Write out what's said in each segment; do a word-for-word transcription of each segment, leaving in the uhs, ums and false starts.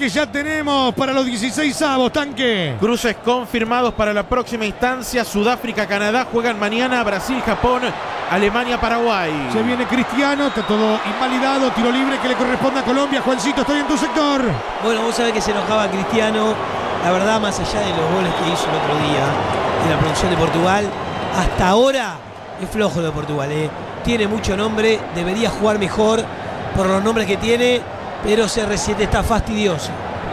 que ya tenemos para los dieciséis avos, Tanque. Cruces confirmados para la próxima instancia. Sudáfrica, Canadá juegan mañana. Brasil, Japón, Alemania, Paraguay. Se viene Cristiano, está todo invalidado. Tiro libre que le corresponde a Colombia. Juancito, estoy en tu sector. Bueno, vos sabés que se enojaba Cristiano. La verdad, más allá de los goles que hizo el otro día en la producción de Portugal, hasta ahora es flojo lo de Portugal, ¿eh? Tiene mucho nombre, debería jugar mejor por los nombres que tiene, pero C R siete está fastidioso.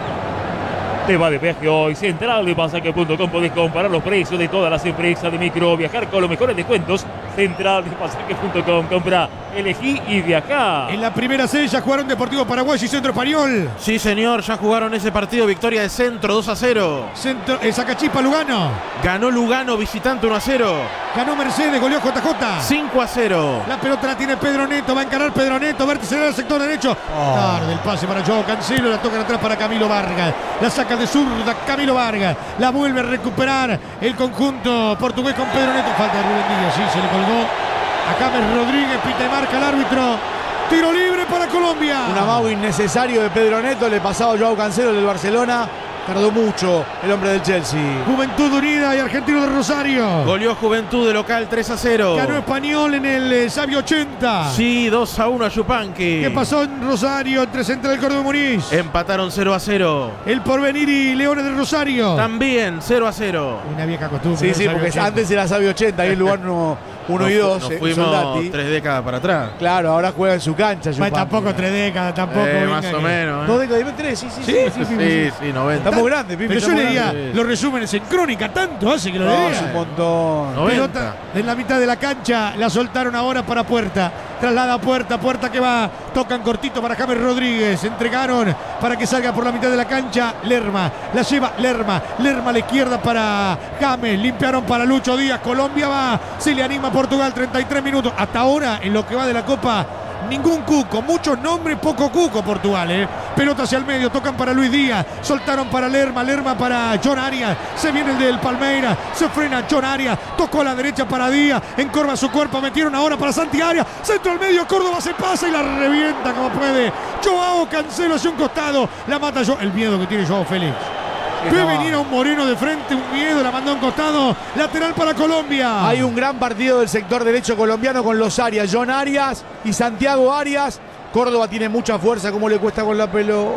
Te va de viaje hoy. Central de pasaje punto com. Podés comparar los precios de todas las empresas de micro. Viajar con los mejores descuentos. Central de pasaje punto com. Compra, elegí y viajá. En la primera C ya jugaron Deportivo Paraguay y Centro Español. Sí, señor, ya jugaron ese partido. Victoria de Centro, dos a cero. Centro, eh, Sacachispa Lugano. Ganó Lugano, visitante, uno a cero. Ganó Mercedes, goleó J J. cinco a cero. La pelota la tiene Pedro Neto, va a encarar Pedro Neto, vértice del sector derecho. Oh. Tarde el pase para Joao Cancelo, la tocan atrás para Camilo Vargas. La saca de zurda Camilo Vargas. La vuelve a recuperar el conjunto portugués con Pedro Neto. Falta de Rubén Díaz, sí, se le colgó a James Rodríguez, pita y marca el árbitro. Tiro libre para Colombia. Un amago innecesario de Pedro Neto, le pasaba a Joao Cancelo del Barcelona. Tardó mucho el hombre del Chelsea. Juventud Unida y Argentino de Rosario. Goleó Juventud de local tres a cero. Ganó Español en el eh, Sabio ochenta. Sí, dos a uno a Yupanqui. ¿Qué pasó en Rosario entre Central y Córdoba Muniz? Empataron cero a cero. El Porvenir y Leones de Rosario. También cero a cero. Una vieja costumbre. Sí, sí, porque ochenta. Antes era Sabio ochenta, ahí el lugar uno y dos. Nos fuimos tres décadas para atrás. Claro, ahora juega en su cancha. Bueno, tampoco tres décadas, tampoco. Eh, más o que... menos. ¿eh? Dos décadas, tres, sí, sí, sí. Sí, sí, sí, sí, sí, sí noventa. Estamos grandes, Pipe. Pero yo leía grandes. los resúmenes en Crónica, tanto hace que lo No, leía. es un montón. Pelota en la mitad de la cancha, la soltaron ahora para Puerta. Traslada a Puerta, Puerta que va, tocan cortito para James Rodríguez. Entregaron para que salga por la mitad de la cancha Lerma. La lleva Lerma. Lerma a la izquierda para James. Limpiaron para Lucho Díaz. Colombia va, se le anima a Portugal. treinta y tres minutos. Hasta ahora, en lo que va de la Copa, ningún cuco, muchos nombres, poco cuco Portugal, ¿eh? Pelota hacia el medio, tocan para Luis Díaz, soltaron para Lerma, Lerma para John Arias, se viene el del Palmeiras, se frena John Arias, tocó a la derecha para Díaz, encorva su cuerpo, metieron ahora para Santi Arias, centro al medio, Córdoba se pasa y la revienta como puede. Joao Cancelo hacia un costado, la mata yo, el miedo que tiene Joao Félix. Ve venir a un Moreno de frente, un miedo, la mandó a un costado, lateral para Colombia. Hay un gran partido del sector derecho colombiano con los Arias, John Arias y Santiago Arias. Córdoba tiene mucha fuerza, como le cuesta con la pelota.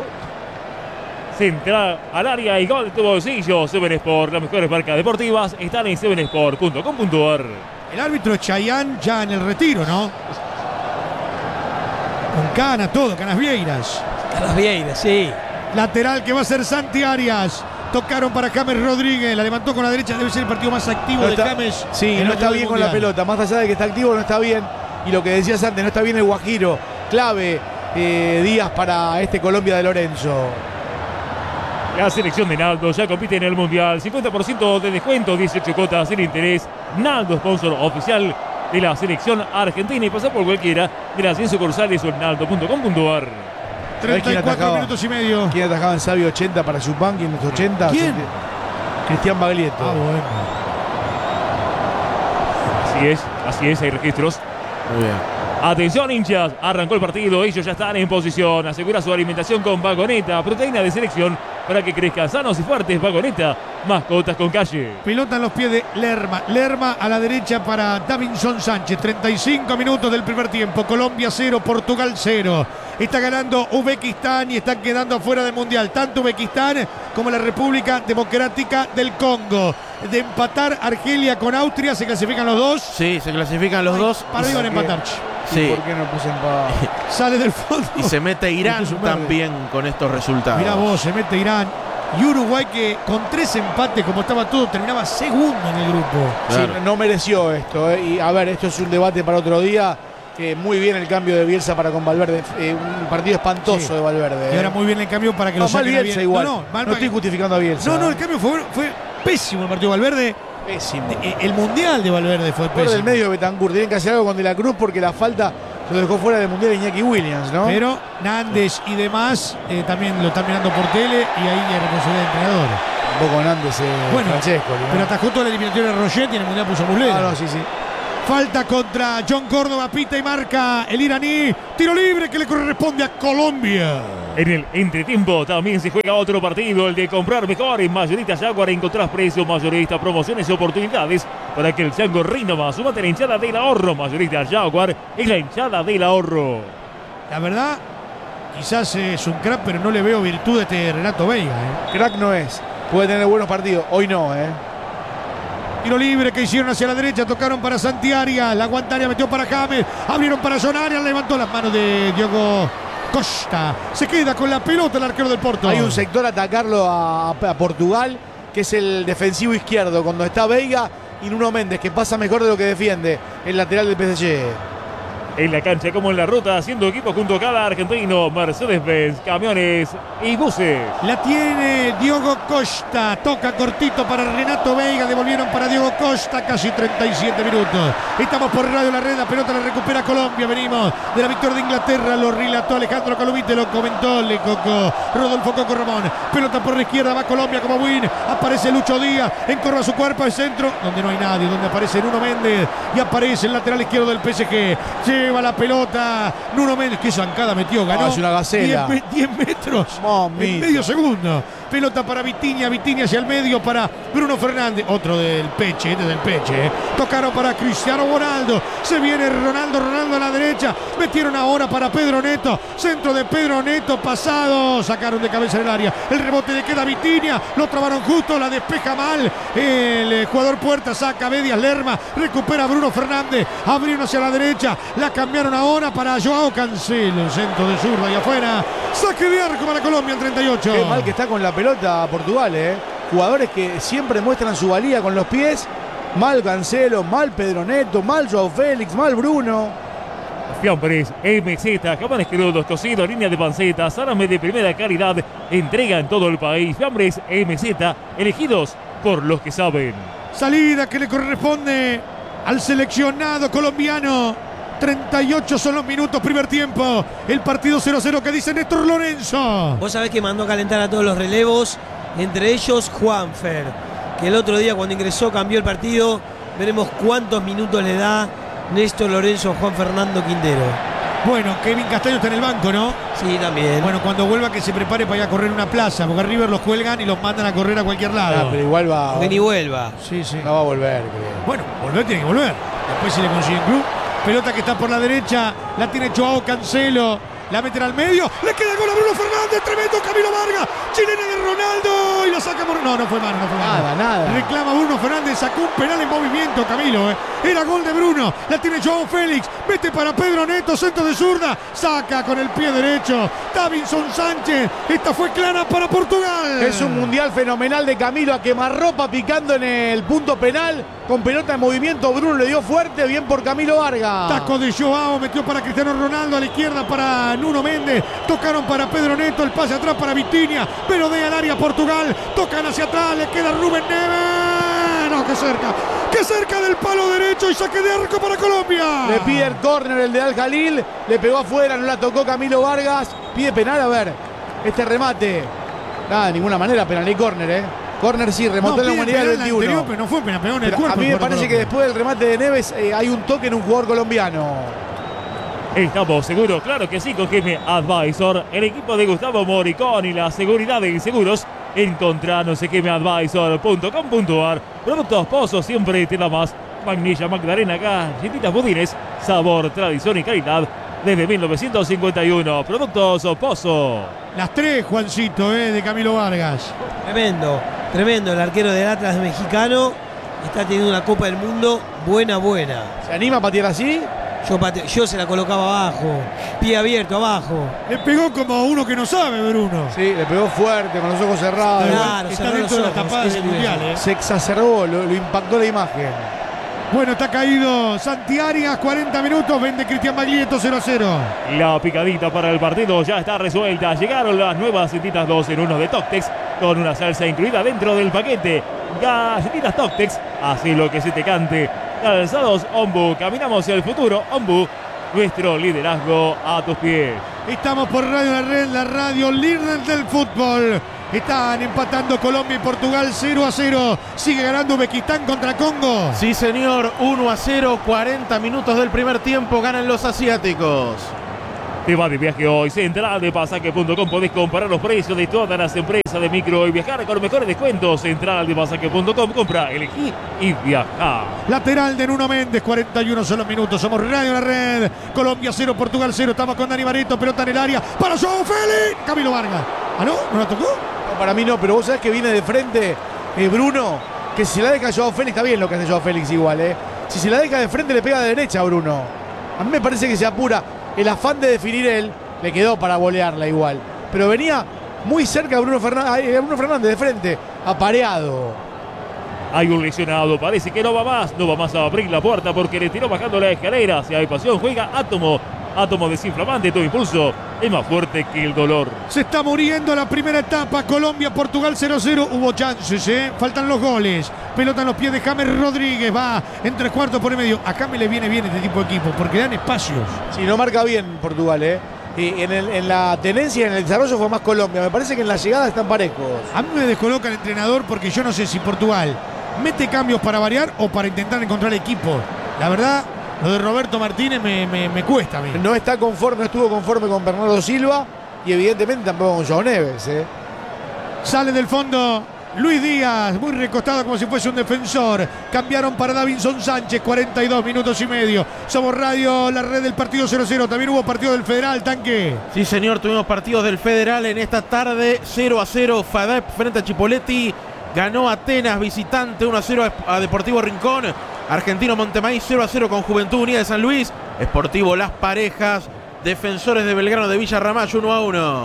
Central al área y gol de tu bolsillo. Seven Sport, las mejores marcas deportivas están en seven sport punto com punto ar. El árbitro es Chayán ya en el retiro, ¿no? Con Cana, todo, Canas Vieiras. Canas Vieiras, sí. Lateral que va a ser Santi Arias. Tocaron para James Rodríguez, la levantó con la derecha, debe ser el partido más activo no de está, James. Sí, no está bien con la pelota, más allá de que está activo, no está bien. Y lo que decías antes, no está bien el Guajiro. Clave eh, Díaz para este Colombia de Lorenzo. La selección de Naldo ya compite en el Mundial. cincuenta por ciento de descuento, dieciocho cuotas sin interés. Naldo, sponsor oficial de la selección argentina. Y pasa por cualquiera de las cien sucursales o en naldo punto com punto ar. treinta y cuatro minutos y medio. ¿Quién atajaba en Sabio ochenta para Yupanqui en los ochenta? ¿Quién? Cristian Baglietto. Ah, bueno. Así es, así es, hay registros. Muy bien. Atención, hinchas, arrancó el partido, ellos ya están en posición. Asegura su alimentación con Vagoneta, proteína de selección para que crezcan sanos y fuertes. Vagoneta, mascotas con calle. Pelota en los pies de Lerma. Lerma a la derecha para Davinson Sánchez. treinta y cinco minutos del primer tiempo. Colombia cero, Portugal cero. Está ganando Uzbekistán y están quedando afuera del Mundial. Tanto Uzbekistán como la República Democrática del Congo. De empatar Argelia con Austria, ¿se clasifican los dos? Sí, se clasifican los Ay, dos. Para iban a empatar. Sí. ¿Por qué no puse empate? Sale del fondo. Y se mete Irán también con estos resultados. Mirá vos, se mete Irán. Y Uruguay que con tres empates, como estaba todo, terminaba segundo en el grupo. Claro. Sí, no mereció esto. Eh. Y a ver, esto es un debate para otro día. Que muy bien el cambio de Bielsa para con Valverde. Eh, un partido espantoso sí. de Valverde. Eh. Y ahora muy bien el cambio para que no, lo saquen mal Bielsa bien. igual. No, no, mal no estoy justificando a Bielsa. No, no, el cambio fue, fue pésimo el partido de Valverde. Pésimo. El mundial de Valverde fue pésimo. del medio de Betancur. Tienen que hacer algo con De la Cruz porque la falta lo dejó fuera del mundial Iñaki Williams, ¿no? Pero Nández y demás eh, también lo están mirando por tele y ahí hay responsabilidad del entrenador. Un poco Nández, eh, bueno, Francesco. ¿no? Pero atajó toda la eliminatoria de Roget y en el mundial puso Muslera. Ah, no, sí, sí. Falta contra John Córdoba, pita y marca el iraní. Tiro libre que le corresponde a Colombia. En el entretiempo también se juega otro partido, el de comprar mejor en Mayorista Jaguar. Encontrás precios mayoristas, promociones y oportunidades para que el chango rinda más. Sumate a la hinchada del ahorro. Mayorista Jaguar es la hinchada del ahorro. La verdad, quizás es un crack, pero no le veo virtud a este Renato Veiga. ¿eh? Crack no es. Puede tener buenos partidos. Hoy no, ¿eh? Tiro libre que hicieron hacia la derecha, tocaron para Santiaria, la Guantaria metió para James, abrieron para John Arias, levantó las manos de Diogo Costa. Se queda con la pelota el arquero del Porto. Hay un sector a atacarlo a, a Portugal, que es el defensivo izquierdo, cuando está Veiga y Nuno Méndez, que pasa mejor de lo que defiende, el lateral del P S G. En la cancha como en la ruta, haciendo equipo junto a cada argentino, Mercedes-Benz, camiones y buses. La tiene Diogo Costa, toca cortito para Renato Veiga, devolvieron para Diogo Costa, casi treinta y siete minutos. Estamos por Radio La Red, la pelota la recupera Colombia, venimos de la victoria de Inglaterra, lo relató Alejandro Calumite, lo comentó Le Coco, Rodolfo Coco Ramón. Pelota por la izquierda, va Colombia como win, aparece Lucho Díaz, encorva su cuerpo al centro, donde no hay nadie, donde aparece Nuno Méndez y aparece el lateral izquierdo del P S G. Lleva la pelota Nuno Méndez, qué zancada metió, ganó. Ah, es una gacela. diez metros Mamita. en medio segundo. Pelota para Vitinha, Vitinha hacia el medio para Bruno Fernández, otro del Peche, este del Peche. ¿eh? Tocaron para Cristiano Ronaldo, se viene Ronaldo, Ronaldo a la derecha, metieron ahora para Pedro Neto, centro de Pedro Neto, pasado, sacaron de cabeza del área, el rebote le queda a Vitinha, lo trabaron justo, la despeja mal, el jugador Puerta saca Medias Lerma, recupera Bruno Fernández, abrieron hacia la derecha, la cambiaron ahora para Joao Cancelo, el centro de zurda y afuera, saque de arco para Colombia en treinta y ocho. Qué mal que está con la pelota Portugal, ¿eh? Jugadores que siempre muestran su valía con los pies. Mal Cancelo, mal Pedro Neto, mal Joao Félix, mal Bruno. Fiambres, M Z, jamones crudos, cocidos, línea de panceta, salame de primera calidad, entrega en todo el país. Fiambres M Z, elegidos por los que saben. Salida que le corresponde al seleccionado colombiano. treinta y ocho son los minutos, primer tiempo. El partido cero cero que dice Néstor Lorenzo. Vos sabés que mandó a calentar a todos los relevos, entre ellos Juanfer, que el otro día cuando ingresó cambió el partido. Veremos cuántos minutos le da Néstor Lorenzo a Juan Fernando Quintero. Bueno, Kevin Castaño está en el banco, ¿no? Sí, también. Bueno, cuando vuelva que se prepare para ir a correr una plaza, porque a River los cuelgan y los mandan a correr a cualquier lado. Ah, pero igual va. Que ni vuelva. Sí, sí. No va a volver, creo. Bueno, volver tiene que volver. Después si le consiguen club. Pelota que está por la derecha, la tiene Joao Cancelo, la meten al medio, le queda gol a Bruno Fernández, tremendo Camilo Vargas, chilena de Ronaldo y la saca por... No, no fue mano, no fue mano. Nada, nada. Reclama Bruno Fernández, sacó un penal en movimiento, Camilo, ¿eh? Era gol de Bruno, la tiene Joao Félix, mete para Pedro Neto, centro de zurda, saca con el pie derecho, Davinson Sánchez, esta fue clara para Portugal. Es un mundial fenomenal de Camilo a quemarropa picando en el punto penal, con pelota en movimiento. Bruno le dio fuerte, bien por Camilo Vargas. Taco de Joao, metió para Cristiano Ronaldo, a la izquierda para Nuno Méndez, tocaron para Pedro Neto, el pase atrás para Vitinha, pero de al área Portugal, tocan hacia atrás, le queda Rubén Neves, no, que cerca, que cerca del palo derecho y saque de arco para Colombia. Le pide el córner el de Al Jalil, le pegó afuera, no la tocó Camilo Vargas, pide penal, a ver, este remate, nada, de ninguna manera penal y córner, eh. Córner sí, remontó no, la humanidad del veintiuno. Anterior, pero no fue penal, pegó en el Pero cuerpo. a mí me parece Colombia. que después del remate de Neves eh, hay un toque en un jugador colombiano. Estamos seguros, claro que sí, con G M Advisor, el equipo de Gustavo Moricón y la seguridad de inseguros. Encontranos en g m advisor punto com punto a r. Productos Pozo, siempre te da más. Magnilla, Magdalena, galletitas, budines, sabor, tradición y calidad desde mil novecientos cincuenta y uno. Productos Pozo. Las tres, Juancito, eh, de Camilo Vargas. Tremendo, tremendo el arquero del Atlas mexicano. Está teniendo una Copa del Mundo buena, buena. ¿Se anima a patear así? Yo, pate- yo se la colocaba abajo, pie abierto abajo. Le pegó como uno que no sabe, Bruno. Sí, le pegó fuerte, con los ojos cerrados. Claro, Está cerró dentro de los la ojos, tapada ese del nivel. mundial, eh. Se exacerbó, lo, lo impactó la imagen. Bueno, está caído Santiarias, cuarenta minutos, vende Cristian Baglietto cero a cero. La picadita para el partido ya está resuelta. Llegaron las nuevas cintitas dos en uno de Toctex con una salsa incluida dentro del paquete. Galletitas Toctex, así lo que se te cante. Calzados Ombu, caminamos hacia el futuro. Ombu, nuestro liderazgo a tus pies. Estamos por Radio La Red, la radio líder del fútbol. Están empatando Colombia y Portugal cero a cero. Sigue ganando Uzbekistán contra Congo. Sí, señor, uno a cero, cuarenta minutos del primer tiempo, ganan los asiáticos. Te va de viaje hoy, central de pasaje punto com. Podés comparar los precios de todas las empresas de micro y viajar con los mejores descuentos. Central de pasaje punto com. Compra, elegí y viaja. Lateral de Nuno Méndez, cuarenta y uno son los minutos. Somos Radio La Red. Colombia cero, Portugal cero. Estamos con Dani Barreto, pelota en el área. Para Joao Félix. Camilo Vargas. ¿Ah, no? ¿No la tocó? No, para mí no, pero vos sabés que viene de frente eh, Bruno, que si la deja Joao Félix, está bien lo que hace Joao Félix igual, ¿eh? Si se la deja de frente le pega de derecha a Bruno. A mí me parece que se apura. El afán de definir él le quedó para volearla igual. Pero venía muy cerca de Bruno Fernández, Bruno Fernández de frente, apareado. Hay un lesionado, parece que no va más. No va más a abrir la puerta porque le tiró bajando la escalera. Si hay pasión, juega Átomo. Átomo desinflamante, todo impulso es más fuerte que el dolor. Se está muriendo la primera etapa. Colombia, Portugal cero cero. Hubo chances, ¿eh? Faltan los goles. Pelota en los pies de James Rodríguez. Va en tres cuartos por el medio. A James le viene bien este tipo de equipo porque dan espacios. Sí, no marca bien Portugal, ¿eh? Y en, el, en la tenencia, en el desarrollo fue más Colombia. Me parece que en la llegada están parejos. A mí me descoloca el entrenador porque yo no sé si Portugal mete cambios para variar o para intentar encontrar equipo. La verdad, lo de Roberto Martínez me, me, me cuesta a mí. No está conforme, no estuvo conforme con Bernardo Silva y evidentemente tampoco con Joao Neves, ¿eh? Sale del fondo Luis Díaz, muy recostado como si fuese un defensor. Cambiaron para Davinson Sánchez, cuarenta y dos minutos y medio. Somos Radio La Red del partido cero cero. También hubo partido del Federal, Tanque. Sí, señor, tuvimos partidos del Federal en esta tarde. cero a cero, Fadep frente a Chipoleti. Ganó Atenas visitante uno a cero a Deportivo Rincón. Argentino Montemaíz cero a cero con Juventud Unida de San Luis. Sportivo Las Parejas. Defensores de Belgrano de Villa Ramallo uno a uno.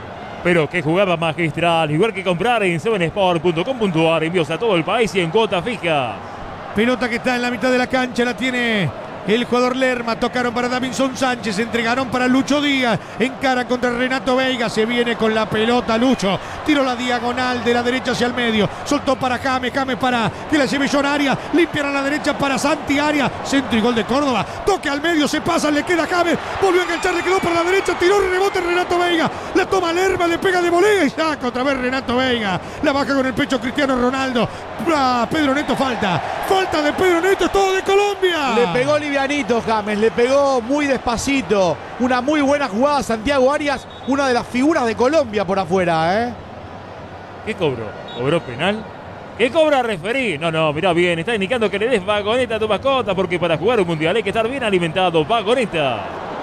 Pero qué jugada magistral. Igual que comprar en seven sport punto com punto a r. Envíos a todo el país y en cuota fija. Pelota que está en la mitad de la cancha. La tiene el jugador Lerma. Tocaron para Davinson Sánchez. Entregaron para Lucho Díaz. Encara contra Renato Veiga. Se viene con la pelota Lucho. Tiró la diagonal de la derecha hacia el medio. Soltó para James. James para que la lleve John Arias. Limpian a la derecha para Santi Arias. Centro y gol de Córdoba. Toque al medio. Se pasa. Le queda James. Volvió a enganchar. Le quedó para la derecha. Tiró rebote Renato Veiga. La toma Lerma. Le pega de volea. Y saca otra vez Renato Veiga. La baja con el pecho Cristiano Ronaldo. Ah, Pedro Neto falta. Falta de Pedro Neto. Es todo de Colombia. Le pegó livianito James. Le pegó muy despacito. Una muy buena jugada Santiago Arias. Una de las figuras de Colombia por afuera, ¿eh? ¿Qué cobró? ¿Cobró penal? ¿Qué cobra referí? No, no, mirá bien, está indicando que le des vagoneta a tu mascota porque para jugar un mundial hay que estar bien alimentado. Vagoneta.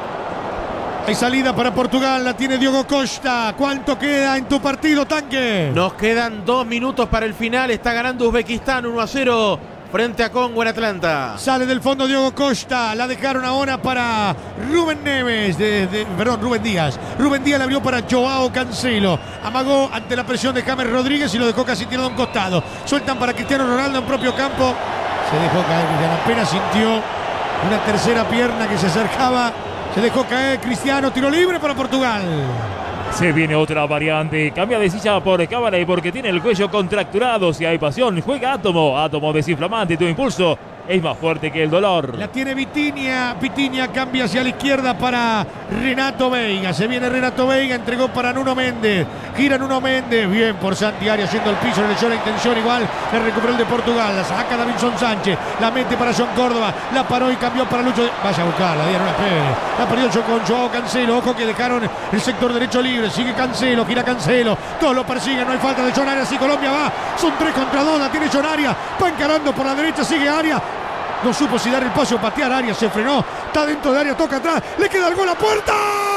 Hay salida para Portugal, la tiene Diogo Costa. ¿Cuánto queda en tu partido, Tanque? Nos quedan dos minutos para el final. Está ganando Uzbekistán uno a cero frente a Congo en Atlanta. Sale del fondo Diogo Costa. La dejaron ahora para Rubén Neves. De, de, perdón, Rubén Díaz. Rubén Díaz la abrió para Joao Cancelo. Amagó ante la presión de James Rodríguez y lo dejó casi tirado a un costado. Sueltan para Cristiano Ronaldo en propio campo. Se dejó caer Cristiano. Apenas sintió una tercera pierna que se acercaba. Se dejó caer Cristiano. Tiro libre para Portugal. Se viene otra variante. Cambia de silla por cámara y porque tiene el cuello contracturado. Si hay pasión, juega Átomo. Átomo desinflamante. Tu impulso es más fuerte que el dolor. La tiene Vitinha. Vitinha cambia hacia la izquierda para Renato Veiga. Se viene Renato Veiga. Entregó para Nuno Méndez. Gira Nuno Méndez. Bien por Santi Arias haciendo el piso. Le echó la intención igual. Le recuperó el de Portugal. La saca Davinson Sánchez. La mete para John Córdoba. La paró y cambió para Lucho. Vaya a buscarla. Díaz no la pegue. La perdió con Joao Cancelo. Ojo que dejaron el sector derecho libre. Sigue Cancelo. Gira Cancelo. Todos lo persiguen. No hay falta de John Arias. Y Colombia va. Son tres contra dos. La tiene John Arias. Va encarando por la derecha. Sigue Arias. No supo si dar el paso, patear Arias, se frenó, está dentro de área, toca atrás, le queda el gol a puerta.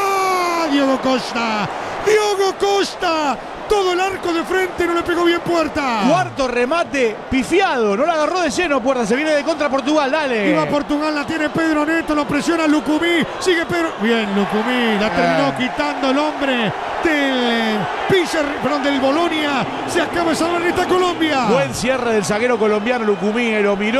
Diogo Costa, Diogo Costa, todo el arco de frente, no le pegó bien Puerta. Cuarto remate, pifiado, no la agarró de lleno Puerta, se viene de contra Portugal, dale. Iba Portugal, la tiene Pedro Neto, lo presiona Lucumí, sigue Pedro. Bien, Lucumí, la terminó eh. quitando el hombre del Pizzer, perdón, del Bolonia. Se acaba de salvar esta Colombia. Buen cierre del zaguero colombiano Lucumí, lo miró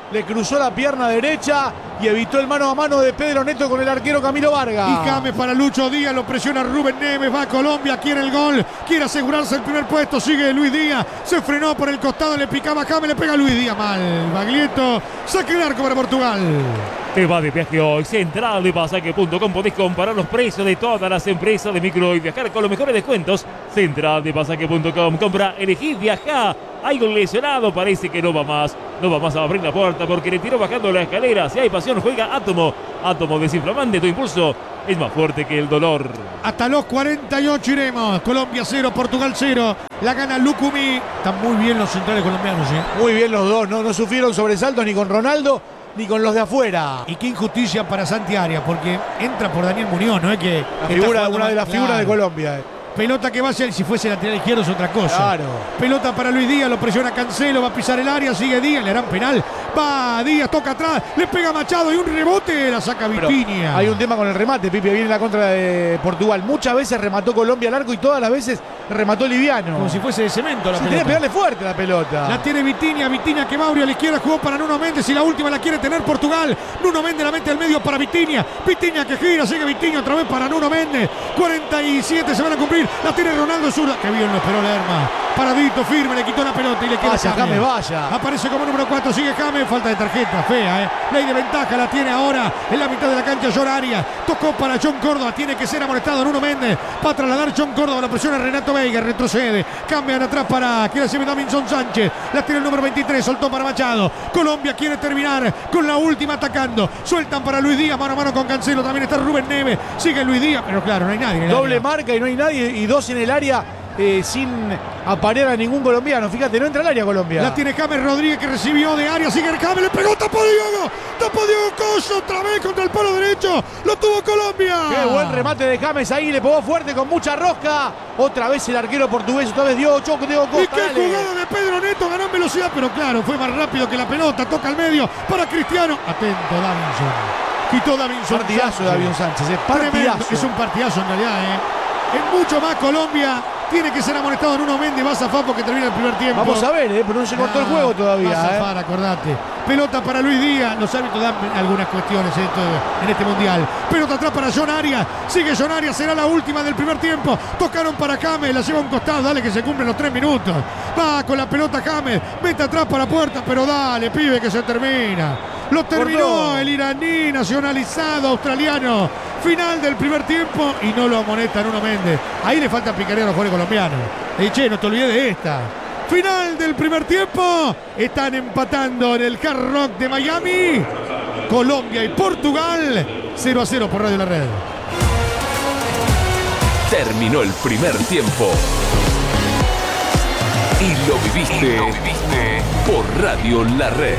le cruzó la pierna derecha y evitó el mano a mano de Pedro Neto con el arquero Camilo Vargas. Y James para Lucho Díaz, lo presiona Rubén Neves, va a Colombia, quiere el gol, quiere asegurarse el primer puesto, sigue Luis Díaz, se frenó por el costado, le picaba a James, le pega a Luis Díaz mal. Baglietto, saque el arco para Portugal. Te va de viaje hoy. Central de Pasaje punto com. Podés comparar los precios de todas las empresas de micro y viajar con los mejores descuentos. Central de Pasaje punto com. Compra, elegí, viajá. Hay un lesionado, parece que no va más. No va más a abrir la puerta porque le tiró bajando la escalera. Si hay pasión, juega Átomo. Átomo desinflamante, tu impulso es más fuerte que el dolor. Hasta los cuarenta y ocho iremos. Colombia cero, Portugal cero. La gana Lucumí. Están muy bien los centrales colombianos, ¿eh? Muy bien los dos, no, no sufrieron sobresaltos ni con Ronaldo ni con los de afuera. Y qué injusticia para Santi Arias, porque entra por Daniel Muñoz, ¿no es que La que figura, está una de las claro. figuras de Colombia. Pelota que va hacia él, si fuese lateral izquierdo es otra cosa. Claro. Pelota para Luis Díaz, lo presiona Cancelo, va a pisar el área, sigue Díaz, le harán penal. Va Díaz, toca atrás, le pega Machado y un rebote, la saca Pero Vitinha. hay un tema con el remate, Pipe, viene la contra de Portugal. Muchas veces remató Colombia al arco y todas las veces remató liviano. Como si fuese de cemento la Se tiene que pelota. pegarle fuerte la pelota. La tiene Vitinha, Vitinha que va a la izquierda, jugó para Nuno Méndez y la última la quiere tener Portugal. Nuno Méndez la mete al medio para Vitinha. Vitinha que gira, sigue Vitinha otra vez para Nuno Méndez. cuarenta y siete se van a cumplir. La tiene Ronaldo Zurda. Que bien lo esperó Lerma. Paradito, firme, le quitó la pelota y le queda Vaya, James. James, vaya. Aparece como número cuatro, sigue James. Falta de tarjeta, fea, ¿eh? Ley de ventaja, la tiene ahora en la mitad de la cancha John Arias. Tocó para John Córdoba, tiene que ser amonestado Nuno Méndez. Va a trasladar John Córdoba, la presiona Renato Veiga, retrocede. Cambian atrás para que la lleve Davinson Sánchez. La tiene el número veintitrés, soltó para Machado. Colombia quiere terminar con la última atacando. Sueltan para Luis Díaz, mano a mano con Cancelo. También está Rubén Neves. Sigue Luis Díaz, pero claro, no hay nadie. en el Doble área. marca y no hay nadie. Y dos en el área eh, sin aparear a ningún colombiano. Fíjate, no entra al área Colombia. La tiene James Rodríguez que recibió de área. Sigue el James, le pegó, tapó Diogo. Tapó Diogo Coso otra vez contra el palo derecho. Lo tuvo Colombia. Qué buen remate de James ahí, le pegó fuerte con mucha rosca. Otra vez el arquero portugués, otra vez Diogo Choco, Diogo Costa. Y qué dale. jugada de Pedro Neto, ganó en velocidad, pero claro, fue más rápido que la pelota. Toca al medio para Cristiano. Atento, Davinson. Quitó Davinson. Partidazo de Davinson Sánchez, es Tremendo. partidazo. Es un partidazo en realidad, ¿eh? Es mucho más Colombia. Tiene que ser amonestado Nuno Méndez. Va a zafar porque termina el primer tiempo. Vamos a ver, eh, pero no se cortó el Ah, juego todavía. Va a eh. zafar, acordate. Pelota para Luis Díaz. Los árbitros dan algunas cuestiones en, esto, en este mundial. Pelota atrás para John Arias. Sigue John Arias. Será la última del primer tiempo. Tocaron para James. La lleva a un costado. Dale que se cumplen los tres minutos. Va con la pelota James. Mete atrás para puerta. Pero dale, pibe, que se termina. Lo terminó Cortó. el iraní nacionalizado australiano. Final del primer tiempo y no lo amonesta Nuno Méndez. Ahí le falta picaría a los jugadores colombianos. Le dije, che, no te olvides de esta. Final del primer tiempo. Están empatando en el Hard Rock de Miami. Colombia y Portugal. cero a cero por Radio La Red. Terminó el primer tiempo. Y lo viviste, y lo viviste por Radio La Red.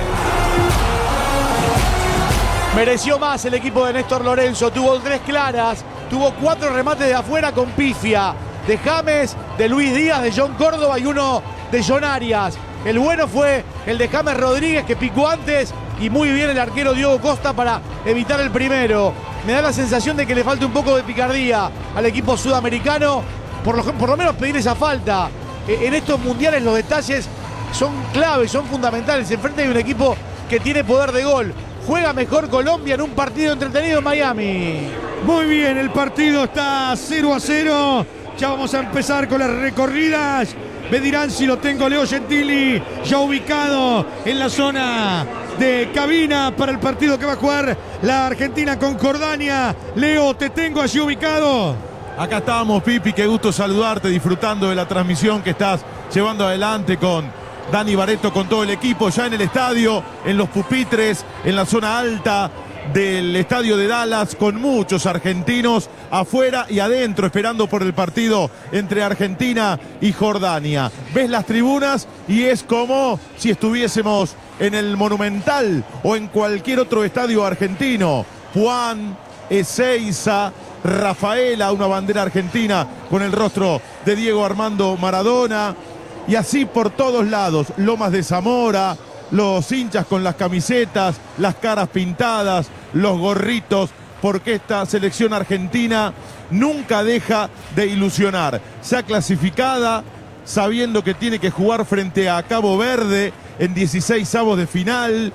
Mereció más el equipo de Néstor Lorenzo. Tuvo tres claras. Tuvo cuatro remates de afuera con pifia. De James, de Luis Díaz, de John Córdoba y uno de John Arias. El bueno fue el de James Rodríguez que picó antes. Y muy bien el arquero Diogo Costa para evitar el primero. Me da la sensación de que le falta un poco de picardía al equipo sudamericano. Por lo, por lo menos pedir esa falta. Eh, en estos mundiales los detalles son claves, son fundamentales. Enfrente hay un equipo que tiene poder de gol. Juega mejor Colombia en un partido entretenido en Miami. Muy bien, el partido está cero a cero. Ya vamos a empezar con las recorridas. Me dirán si lo tengo Leo Gentili ya ubicado en la zona de cabina para el partido que va a jugar la Argentina con Jordania. Leo, te tengo allí ubicado. Acá estamos, Pipi, qué gusto saludarte, disfrutando de la transmisión que estás llevando adelante con Dani Barreto, con todo el equipo, ya en el estadio, en los pupitres, en la zona alta del estadio de Dallas, con muchos argentinos afuera y adentro, esperando por el partido entre Argentina y Jordania. Ves las tribunas y es como si estuviésemos en el Monumental o en cualquier otro estadio argentino. Juan, Ezeiza, Rafaela, una bandera argentina con el rostro de Diego Armando Maradona. Y así por todos lados, Lomas de Zamora, los hinchas con las camisetas, las caras pintadas, los gorritos, porque esta selección argentina nunca deja de ilusionar. Se ha clasificada sabiendo que tiene que jugar frente a Cabo Verde en dieciséis avos de final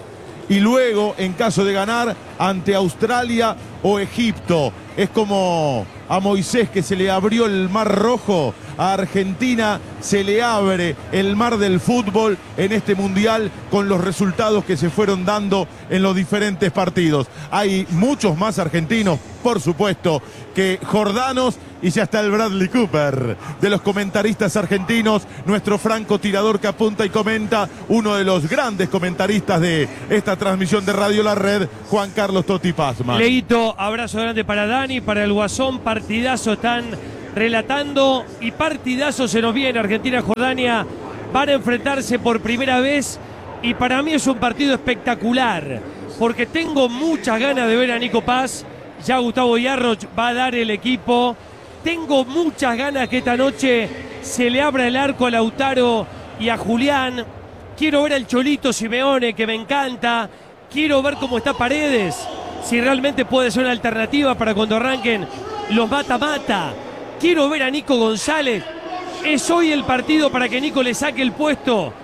y luego, en caso de ganar, ante Australia o Egipto. Es como a Moisés que se le abrió el Mar Rojo, a Argentina se le abre el mar del fútbol en este mundial con los resultados que se fueron dando en los diferentes partidos. Hay muchos más argentinos, por supuesto, que jordanos, y ya está el Bradley Cooper de los comentaristas argentinos, nuestro francotirador que apunta y comenta, uno de los grandes comentaristas de esta transmisión de Radio La Red, Juan Carlos Totti Pazman. Leito, abrazo grande para Dani, para el Guasón, partidazo están relatando y partidazo se nos viene. Argentina-Jordania van a enfrentarse por primera vez y para mí es un partido espectacular porque tengo muchas ganas de ver a Nico Paz. Ya Gustavo Yarroch va a dar el equipo. Tengo muchas ganas que esta noche se le abra el arco a Lautaro y a Julián. Quiero ver al Cholito Simeone, que me encanta. Quiero ver cómo está Paredes, si realmente puede ser una alternativa para cuando arranquen los mata-mata. Quiero ver a Nico González. Es hoy el partido para que Nico le saque el puesto